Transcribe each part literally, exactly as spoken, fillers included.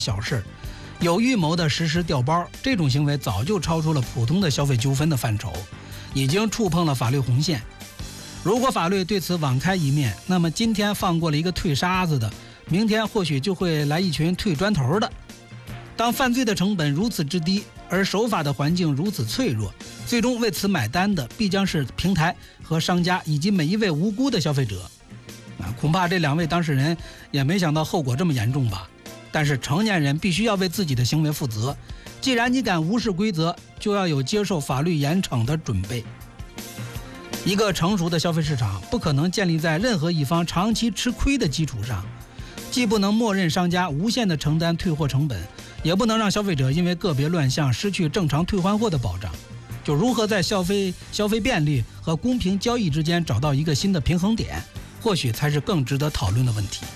小事，有预谋的实施调包，这种行为早就超出了普通的消费纠纷的范畴，已经触碰了法律红线。如果法律对此网开一面，那么今天放过了一个退沙子的，明天或许就会来一群退砖头的。当犯罪的成本如此之低，而守法的环境如此脆弱，最终为此买单的必将是平台和商家以及每一位无辜的消费者。啊，恐怕这两位当事人也没想到后果这么严重吧。但是成年人必须要为自己的行为负责，既然你敢无视规则，就要有接受法律严惩的准备。一个成熟的消费市场不可能建立在任何一方长期吃亏的基础上，既不能默认商家无限的承担退货成本，也不能让消费者因为个别乱象失去正常退换货的保障。就如何在消费消费便利和公平交易之间找到一个新的平衡点，或许才是更值得讨论的问题。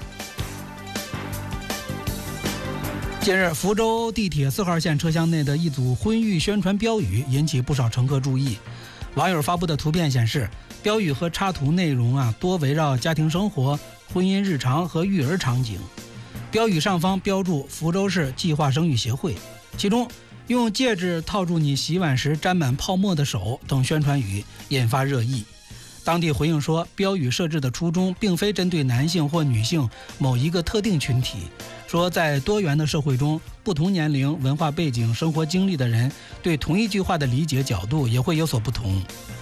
近日，福州地铁四号线车厢内的一组婚育宣传标语引起不少乘客注意。网友发布的图片显示，标语和插图内容啊多围绕家庭生活、婚姻日常和育儿场景。标语上方标注福州市计划生育协会，其中用戒指套住你洗碗时沾满泡沫的手等宣传语引发热议。当地回应说，标语设置的初衷并非针对男性或女性某一个特定群体，说在多元的社会中，不同年龄、文化背景、生活经历的人对同一句话的理解角度也会有所不同。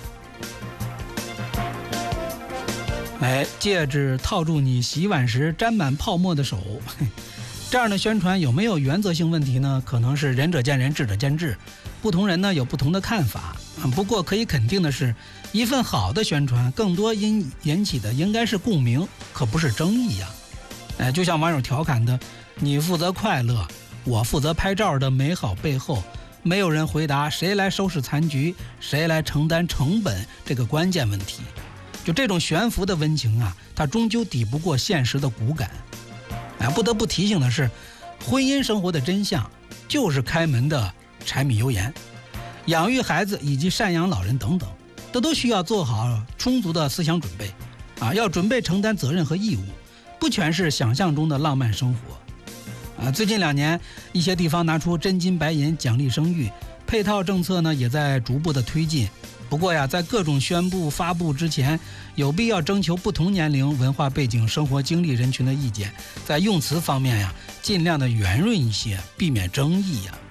哎，戒指套住你洗碗时沾满泡沫的手，这样的宣传有没有原则性问题呢？可能是仁者见仁，智者见智，不同人呢有不同的看法。不过可以肯定的是，一份好的宣传更多引引起的应该是共鸣，可不是争议呀、啊。哎，就像网友调侃的，你负责快乐，我负责拍照的美好背后，没有人回答谁来收拾残局，谁来承担成本这个关键问题。就这种悬浮的温情啊，它终究抵不过现实的骨感。哎，不得不提醒的是，婚姻生活的真相就是开门的柴米油盐，养育孩子以及赡养老人等等，这都需要做好充足的思想准备啊，要准备承担责任和义务，不全是想象中的浪漫生活啊。最近两年，一些地方拿出真金白银奖励生育，配套政策呢也在逐步的推进。不过呀，在各种宣布发布之前，有必要征求不同年龄、文化背景、生活经历人群的意见，在用词方面呀，尽量的圆润一些，避免争议呀。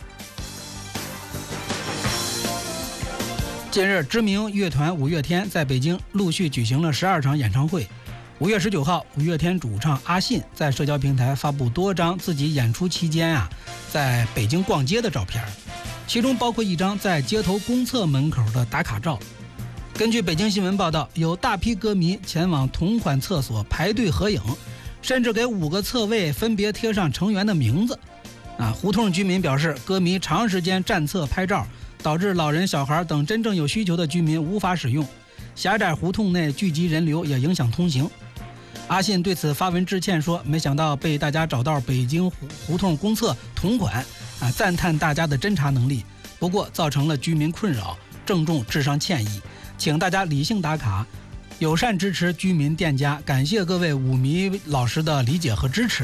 近日，知名乐团五月天在北京陆续举行了十二场演唱会。五月十九号，五月天主唱阿信在社交平台发布多张自己演出期间啊，在北京逛街的照片，其中包括一张在街头公厕门口的打卡照。根据北京新闻报道，有大批歌迷前往同款厕所排队合影，甚至给五个侧位分别贴上成员的名字。啊，胡同居民表示，歌迷长时间占厕拍照，导致老人、小孩等真正有需求的居民无法使用，狭窄胡同内聚集人流，也影响通行。阿信对此发文致歉说，没想到被大家找到北京胡胡同公厕同款，啊，赞叹大家的侦查能力，不过造成了居民困扰，郑重致上歉意，请大家理性打卡，友善支持居民店家，感谢各位舞迷老师的理解和支持。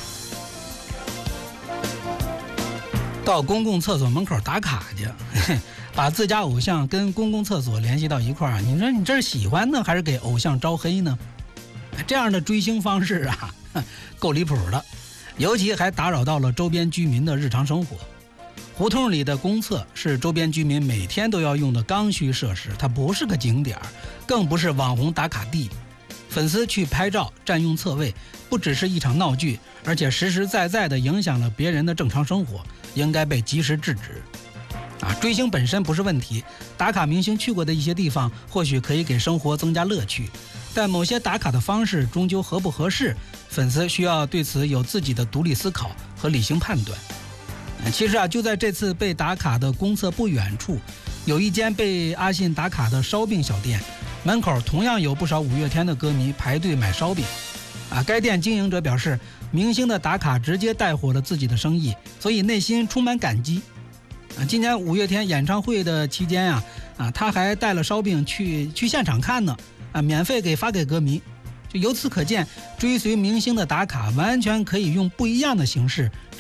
到公共厕所门口打卡去，把自家偶像跟公共厕所联系到一块儿，你说你这是喜欢呢，还是给偶像招黑呢？这样的追星方式啊，够离谱的，尤其还打扰到了周边居民的日常生活。胡同里的公厕是周边居民每天都要用的刚需设施，它不是个景点，更不是网红打卡地。粉丝去拍照占用厕位，不只是一场闹剧，而且实实在在地影响了别人的正常生活，应该被及时制止。啊，追星本身不是问题，打卡明星去过的一些地方，或许可以给生活增加乐趣。但某些打卡的方式终究合不合适，粉丝需要对此有自己的独立思考和理性判断。其实啊，就在这次被打卡的公厕不远处，有一间被阿信打卡的烧饼小店，门口同样有不少五月天的歌迷排队买烧饼。啊，该店经营者表示，明星的打卡直接带火了自己的生意，所以内心充满感激。啊，今年五月天演唱会的期间啊，啊，他还带了烧饼去去现场看呢。啊，免费给发给歌迷，就由此可见，追随明星的打卡完全可以用不一样的形式